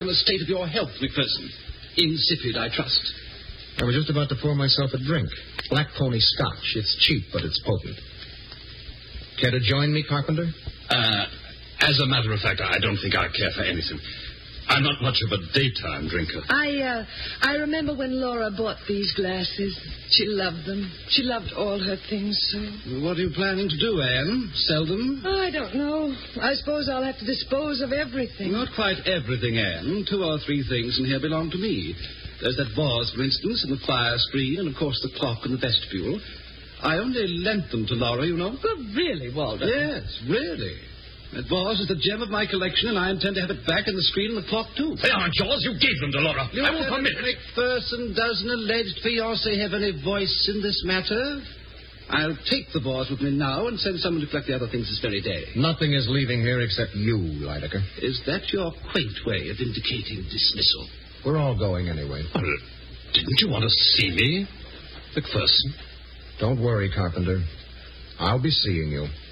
the state of your health, McPherson? Insipid, I trust. I was just about to pour myself a drink. Black Pony Scotch. It's cheap, but it's potent. Care to join me, Carpenter? As a matter of fact, I don't think I care for anything. I'm not much of a daytime drinker. I remember when Laura bought these glasses. She loved them. She loved all her things so. What are you planning to do, Anne? Sell them? I don't know. I suppose I'll have to dispose of everything. Not quite everything, Anne. 2 or 3 things in here belong to me. There's that vase, for instance, and the fire screen, and, of course, the clock in the vestibule. I only lent them to Laura, you know. Oh, really, Walter? Yes, really. That vase is the gem of my collection, and I intend to have it back in the screen and the clock, too. They aren't yours. You gave them to Laura. I won't permit it. McPherson, does an alleged fiancé have any voice in this matter? I'll take the vase with me now and send someone to collect the other things this very day. Nothing is leaving here except you, Lydecker. Is that your quaint way of indicating dismissal? We're all going anyway. Well, didn't you want to see me, McPherson? Don't worry, Carpenter. I'll be seeing you.